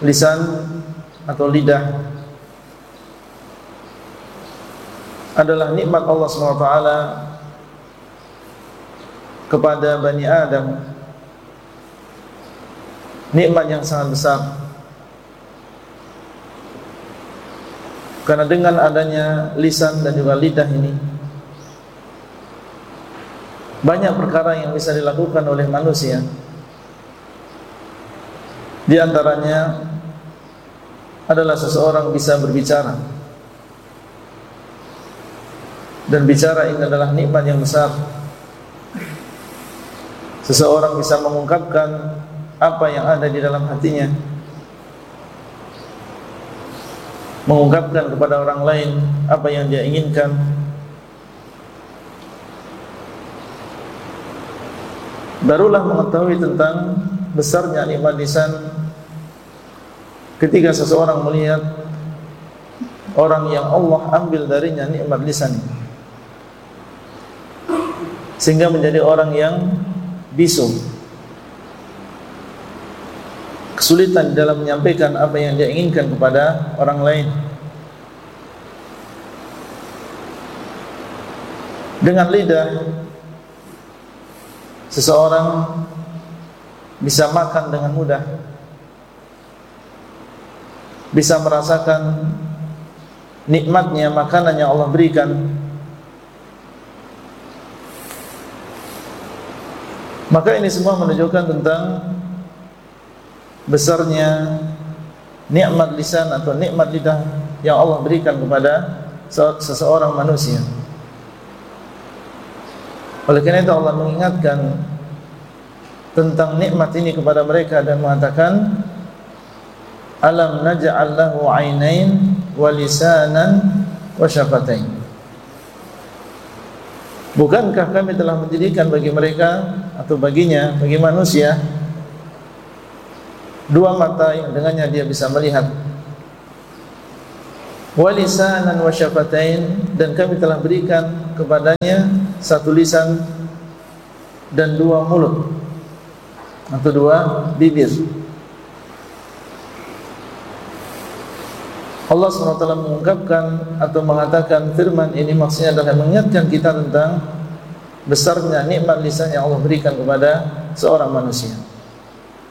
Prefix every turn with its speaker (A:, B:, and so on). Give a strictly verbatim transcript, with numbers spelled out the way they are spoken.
A: lisan atau lidah adalah nikmat Allah subhanahu wa taala kepada Bani Adam, nikmat yang sangat besar. Karena dengan adanya lisan dan juga lidah ini, banyak perkara yang bisa dilakukan oleh manusia. Di antaranya adalah seseorang bisa berbicara, dan bicara ini adalah nikmat yang besar. Seseorang bisa mengungkapkan apa yang ada di dalam hatinya, mengungkapkan kepada orang lain apa yang dia inginkan. Barulah mengetahui tentang besarnya nikmat lisan ketika seseorang melihat orang yang Allah ambil darinya nikmat lisan, sehingga menjadi orang yang bisu, kesulitan dalam menyampaikan apa yang dia inginkan kepada orang lain. Dengan lidah, seseorang bisa makan dengan mudah, bisa merasakan nikmatnya makanan yang Allah berikan. Maka ini semua menunjukkan tentang besarnya nikmat lisan atau nikmat lidah yang Allah berikan kepada seseorang manusia. Oleh karena itu Allah mengingatkan tentang nikmat ini kepada mereka dan mengatakan, alam naj'al lahu 'ainain wa lisanan wa syafatain. Bukankah kami telah menjadikan bagi mereka atau baginya, bagi manusia, dua mata yang dengannya dia bisa melihat, wa lisanan wa syafatain, dan kami telah berikan kepadanya satu lisan dan dua mulut atau dua bibir. Allah subhanahu wa taala mengungkapkan atau mengatakan firman ini maksudnya adalah mengingatkan kita tentang besarnya nikmat lisan yang Allah berikan kepada seorang manusia.